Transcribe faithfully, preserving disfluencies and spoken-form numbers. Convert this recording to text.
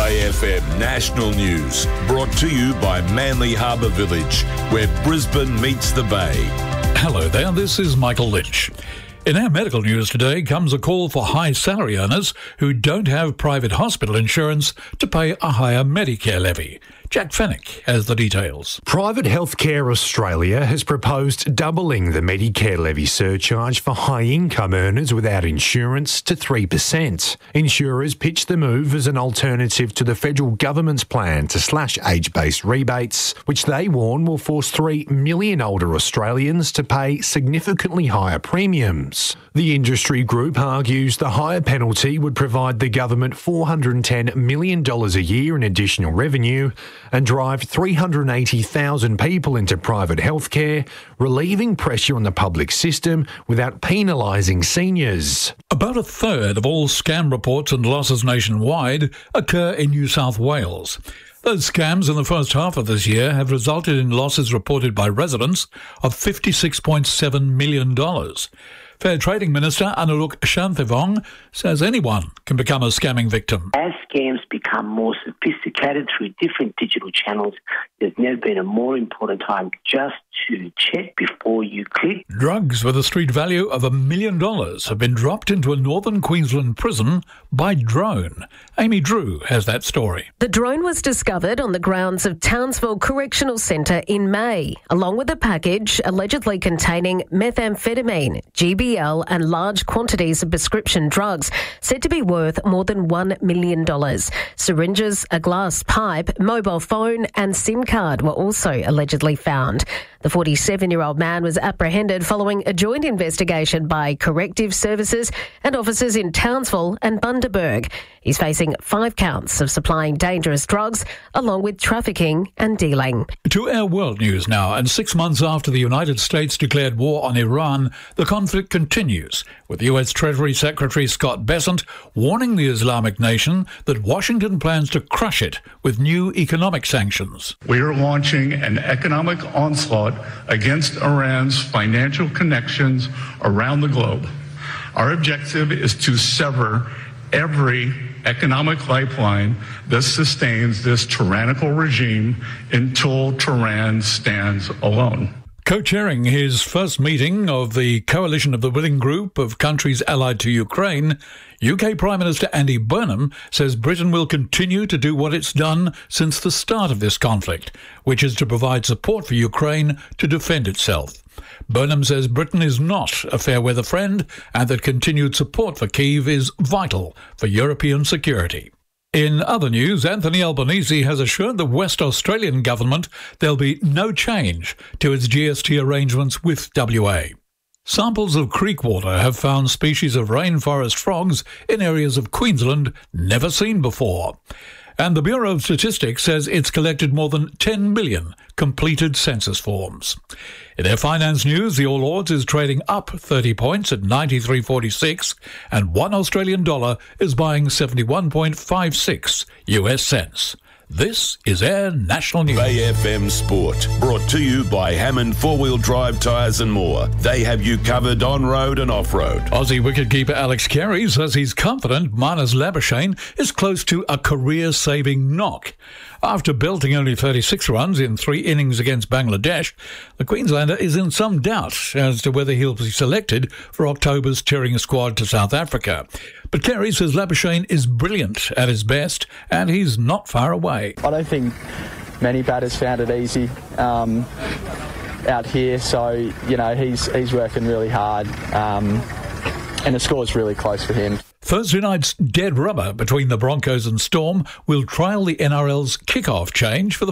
Bay F M National News, brought to you by Manly Harbour Village, where Brisbane meets the Bay. Hello there, this is Michael Lynch. In our medical news today comes a call for high salary earners who don't have private hospital insurance to pay a higher Medicare levy. Jack Fennick has the details. Private Healthcare Australia has proposed doubling the Medicare levy surcharge for high-income earners without insurance to three percent. Insurers pitch the move as an alternative to the federal government's plan to slash age-based rebates, which they warn will force three million older Australians to pay significantly higher premiums. The industry group argues the higher penalty would provide the government four hundred ten million dollars a year in additional revenue and drive three hundred eighty thousand people into private healthcare, relieving pressure on the public system without penalising seniors. About a third of all scam reports and losses nationwide occur in New South Wales. Those scams in the first half of this year have resulted in losses reported by residents of fifty-six point seven million dollars. Fair Trading Minister Anurag Shanthavong says anyone can become a scamming victim. As scams become more sophisticated through different digital channels, there's never been a more important time just to check before you click. Drugs with a street value of a million dollars have been dropped into a northern Queensland prison by drone. Amy Drew has that story. The drone was discovered on the grounds of Townsville Correctional Centre in May, along with a package allegedly containing methamphetamine, G B L and large quantities of prescription drugs, said to be worth more than one million dollars. Syringes, a glass pipe, mobile phone and SIM card were also allegedly found. The forty-seven-year-old man was apprehended following a joint investigation by Corrective Services and officers in Townsville and Bundaberg. He's facing five counts of supplying dangerous drugs, along with trafficking and dealing. To our world news now, and six months after the United States declared war on Iran, the conflict continues, with U S Treasury Secretary Scott Bessent warning the Islamic nation that Washington plans to crush it with new economic sanctions. We are launching an economic onslaught against Iran's financial connections around the globe. Our objective is to sever every economic lifeline that sustains this tyrannical regime until Tehran stands alone. Co-chairing his first meeting of the Coalition of the Willing Group of countries allied to Ukraine, U K Prime Minister Andy Burnham says Britain will continue to do what it's done since the start of this conflict, which is to provide support for Ukraine to defend itself. Burnham says Britain is not a fair-weather friend and that continued support for Kyiv is vital for European security. In other news, Anthony Albanese has assured the West Australian government there'll be no change to its G S T arrangements with W A. Samples of creek water have found species of rainforest frogs in areas of Queensland never seen before. And the Bureau of Statistics says it's collected more than ten million completed census forms. In their finance news, the All Ords is trading up thirty points at ninety-three forty-six, and one Australian dollar is buying seventy-one point five six U S cents. This is Air National News. Bay F M Sport, brought to you by Hammond Four-Wheel Drive Tyres and More. They have you covered on-road and off-road. Aussie wicketkeeper Alex Carey says he's confident Marnus Labuschagne is close to a career-saving knock. After belting only thirty-six runs in three innings against Bangladesh, the Queenslander is in some doubt as to whether he'll be selected for October's touring squad to South Africa. But Carey says Labuschagne is brilliant at his best and he's not far away. I don't think many batters found it easy um, out here, so, you know, he's, he's working really hard um, and the score's really close for him. Thursday night's dead rubber between the Broncos and Storm will trial the N R L's kickoff change for the